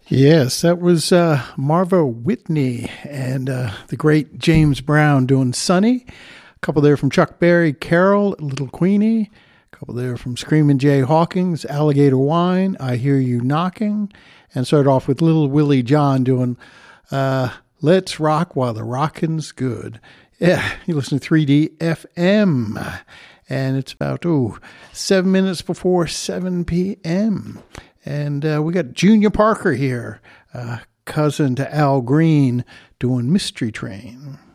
Yes, that was Marva Whitney and the great James Brown doing Sunny. A couple there from Chuck Berry, Carol, Little Queenie. A couple there from Screamin' Jay Hawkins, Alligator Wine, I Hear You Knocking. And started off with Little Willie John doing Let's Rock While the Rockin's Good. Yeah, you listen to 3D FM. And it's about 7 minutes before 7 p.m., and we got Junior Parker here, cousin to Al Green, doing Mystery Train.